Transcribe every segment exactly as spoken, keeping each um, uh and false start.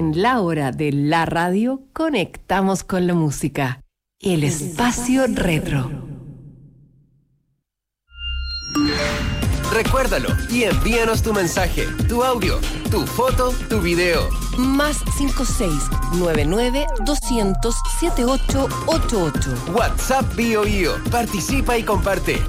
En la hora de la radio conectamos con la música. El espacio retro. Recuérdalo y envíanos tu mensaje, tu audio, tu foto, tu video. Más cinco seis nueve nueve dos cero cero siete ocho ocho ocho. WhatsApp Bio Bio. Participa y comparte.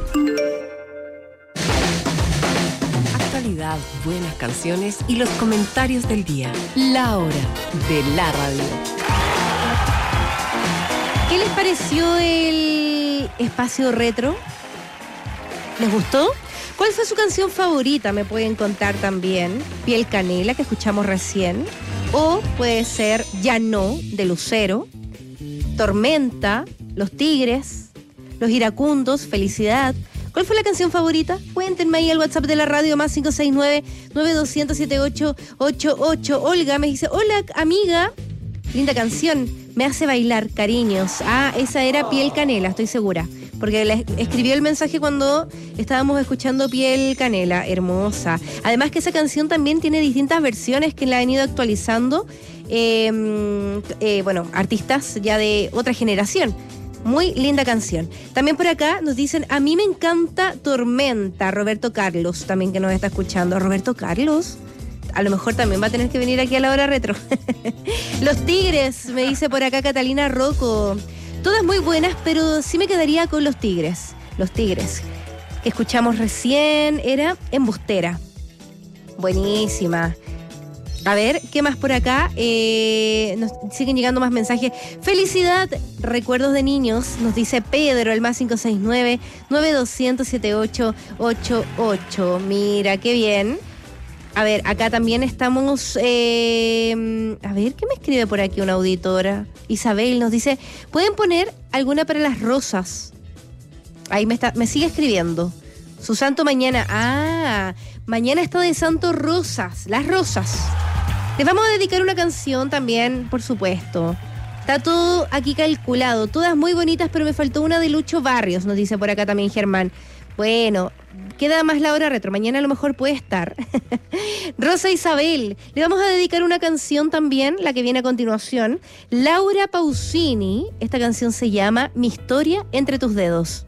Actualidad, buenas canciones y los comentarios del día. La hora de la radio. ¿Qué les pareció el espacio retro? ¿Les gustó? ¿Cuál fue su canción favorita? Me pueden contar también. Piel Canela, que escuchamos recién. O puede ser Ya No, de Lucero. Tormenta, Los Tigres. Los Iracundos, Felicidad. ¿Cuál fue la canción favorita? Cuéntenme ahí al WhatsApp de la radio, más cinco seis nueve nueve dos cero cero siete ocho ocho ocho. Olga me dice, hola amiga, linda canción, me hace bailar, cariños. Ah, esa era Piel Canela, estoy segura. Porque le escribió el mensaje cuando estábamos escuchando Piel Canela, hermosa. Además que esa canción también tiene distintas versiones que la han ido actualizando, eh, eh, bueno, artistas ya de otra generación. Muy linda canción. También por acá nos dicen, a mí me encanta Tormenta, Roberto Carlos, también que nos está escuchando. Roberto Carlos, a lo mejor también va a tener que venir aquí a la hora retro. Los Tigres, me dice por acá Catalina Rocco. Todas muy buenas, pero sí me quedaría con Los Tigres. Los Tigres, que escuchamos recién, era Embustera. Buenísima. A ver, ¿qué más por acá? Eh, nos siguen llegando más mensajes. Felicidad, recuerdos de niños, nos dice Pedro, el más cinco seis nueve nueve dos cero cero siete ocho ocho ocho. Mira, qué bien. A ver, acá también estamos... Eh, a ver, ¿qué me escribe por aquí una auditora? Isabel nos dice, ¿pueden poner alguna para las rosas? Ahí me, está, me sigue escribiendo. Su santo mañana. Ah, mañana está de santo Rosas. Las rosas. Les vamos a dedicar una canción también, por supuesto. Está todo aquí calculado. Todas muy bonitas, pero me faltó una de Lucho Barrios, nos dice por acá también Germán. Bueno, queda más la hora retro. Mañana a lo mejor puede estar. Rosa Isabel. Le vamos a dedicar una canción también, la que viene a continuación. Laura Pausini. Esta canción se llama Mi historia entre tus dedos.